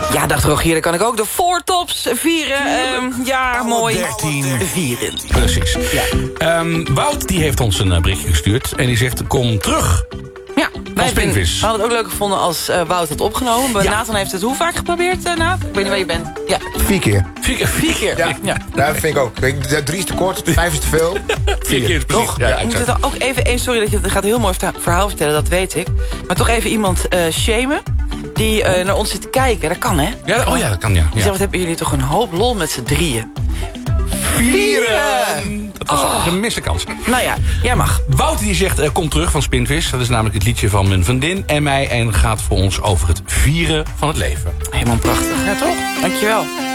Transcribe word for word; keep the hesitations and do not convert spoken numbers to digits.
Ja, dag Rogier, dan kan ik ook de voortops vieren. Um, ja, Alle mooi. dertien. Vieren. Precies. Ja. Um, Wout die heeft ons een uh, berichtje gestuurd. En die zegt, kom terug. Ja, wij Spinvis. we hadden het ook leuk gevonden als uh, Wout het opgenomen. Maar Ja. Nathan heeft het hoe vaak geprobeerd, uh, Naat? Ik weet niet waar je bent. Ja, Vier keer. Vier keer. Vier keer. Ja, ja. dat vind ik ook. Kijk, drie is te kort, vijf is te veel. Vier keer is precies. Toch? Ja, je ja, moet exact. het ook even één, sorry dat je het gaat een heel mooi verta- verhaal vertellen, dat weet ik. Maar toch even iemand uh, shamen die uh, naar ons zit te kijken. Dat kan, hè? Ja, oh ja, dat kan, ja. Die ja. zegt, wat hebben jullie toch een hoop lol met z'n drieën. Vieren! Dat was oh. een gemiste kans. Nou ja, jij mag. Wout die zegt, uh, kom terug van Spinvis. Dat is namelijk het liedje van mijn vriendin en mij. En gaat voor ons over het vieren van het leven. Helemaal prachtig. Ja, toch? Dankjewel.